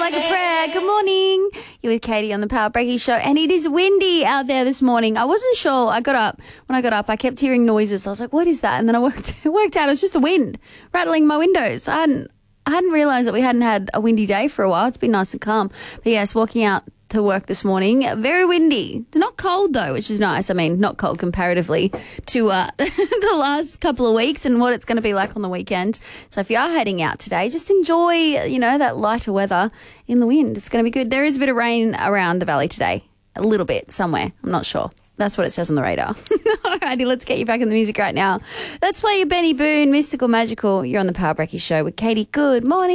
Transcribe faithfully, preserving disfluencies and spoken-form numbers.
Like a Prayer. Good morning. You're with Katie on the Power Breaking Show, and it is windy out there this morning. I wasn't sure. I got up. When I got up, I kept hearing noises. I was like, what is that? And then I worked, worked out it was just the wind rattling my windows. I hadn't, I hadn't realised that we hadn't had a windy day for a while. It's been nice and calm. But yes, walking out to work this morning, very windy. It's not cold though, which is nice. I mean, not cold comparatively to uh, the last couple of weeks and what it's going to be like on the weekend. So if you are heading out today, just enjoy, you know, that lighter weather in the wind. It's going to be good. There is a bit of rain around the valley today, a little bit somewhere. I'm not sure. That's what it says on the radar. Alrighty, let's get you back in the music right now. Let's play your Benny Boone, Mystical Magical. You're on the Power Breaking Show with Katie. Good morning.